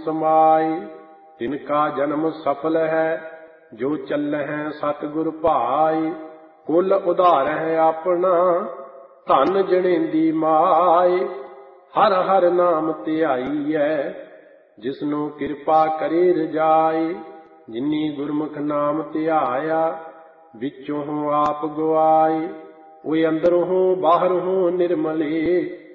समाय। तिनका जन्म सफल है जो चलहै सतगुर भाय। कुल उधारहै अपना धन जनेंदी माय। हर हर नाम ध्याईऐ जिसनु किरपा करे रजाई। जिनी गुरमुख नाम ध्याया विचों आप गवाए। ओए अंदरों बाहरों निर्मले